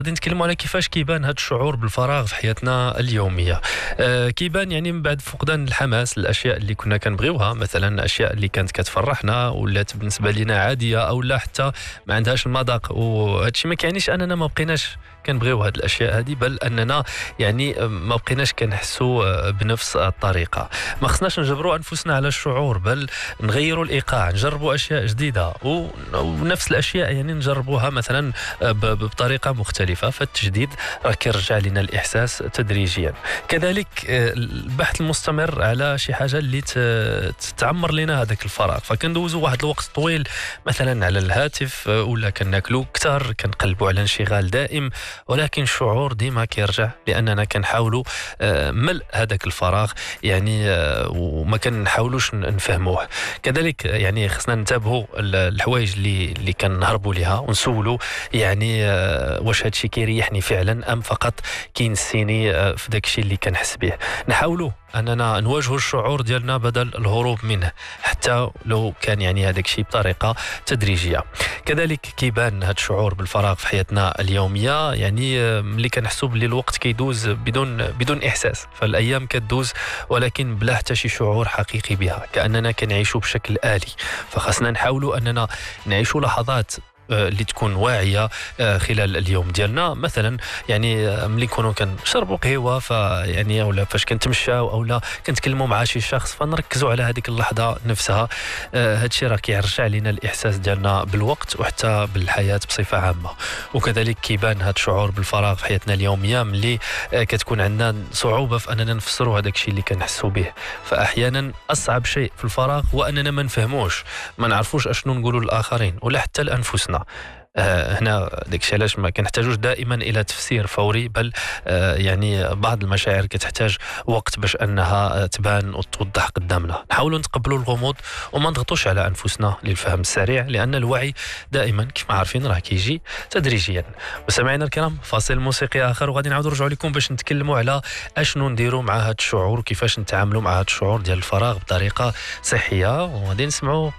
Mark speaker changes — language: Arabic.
Speaker 1: غادي نتكلموا على كيفاش كيبان هذا الشعور بالفراغ في حياتنا اليوميه. كيبان يعني من بعد فقدان الحماس الاشياء اللي كنا كنبغيوها، مثلا الاشياء اللي كانت كتفرحنا ولات بالنسبه لنا عاديه او لا حتى ما عندهاش المذاق. وهذا الشيء ما كيعنيش اننا ما بقيناش كنبغيو هذه الاشياء هذه، بل اننا يعني ما بقيناش كنحسوا بنفس الطريقه. ما خصناش نجبروا انفسنا على الشعور، بل نغيروا الايقاع، نجربوا اشياء جديده ونفس الاشياء يعني نجربوها مثلا بطريقه مختلفه. فالتجديد راه كيرجع لنا الاحساس تدريجيا. كذلك البحث المستمر على شي حاجه اللي تعمر لنا هذاك الفراغ. فكندوزوا واحد الوقت طويل مثلا على الهاتف، ولا كناكلوا كثر، كنقلبوا على انشغال دائم، ولكن الشعور ديما كيرجع لاننا كنحاولوا ملء هذاك الفراغ يعني، وما كنحاولوش نفهموه. كذلك يعني خصنا ننتبهوا الحوايج اللي كنهربوا ليها ونسولوا يعني واش هادشي كيريحني فعلا ام فقط كينسيني في داكشي اللي كنحس به. نحاولوا اننا نواجهوا الشعور ديالنا بدل الهروب منه، حتى لو كان يعني هذاك الشيء بطريقه تدريجيه. كذلك كيبان هذا الشعور بالفراغ في حياتنا اليوميه، يعني ملي كنحسوا باللي الوقت كيدوز بدون احساس. فالايام كتدوز ولكن بلا حتى شي شعور حقيقي بها، كاننا كنعيشوا بشكل آلي. فخصنا نحاولوا اننا نعيشوا لحظات اللي تكون واعيه خلال اليوم ديالنا. مثلا يعني ملي نكونوا كنشربوا قهوه فيعني اولا فاش كنتمشاو اولا كنتكلموا مع شي شخص، فنركزوا على هذيك اللحظه نفسها. هذا الشيء راه كيرجع لنا الاحساس ديالنا بالوقت وحتى بالحياه بصفه عامه. وكذلك كيبان هذا الشعور بالفراغ في حياتنا اليوميه ملي كتكون عندنا صعوبه في اننا نفسروا هذاك الشيء اللي كنحسوا به. فاحيانا اصعب شيء في الفراغ هو اننا ما نفهموش، ما نعرفوش اشنو نقولوا للاخرين ولا حتى لانفسنا. هنا داكشي علاش ما كنحتاجوش دائما الى تفسير فوري، بل يعني بعض المشاعر كتحتاج وقت باش انها تبان وتوضح قدامنا. نحاولوا نتقبلوا الغموض وما نضغطوش على انفسنا للفهم السريع، لان الوعي دائما كما عارفين راه كيجي تدريجيا. مستمعينا الكرام، فاصل موسيقي اخر وغادي نعاودوا نرجعوا لكم باش نتكلموا على اشنو نديروا مع هذا الشعور وكيفاش نتعاملوا مع هذا الشعور ديال الفراغ بطريقه صحيه. وغادي نسمعوا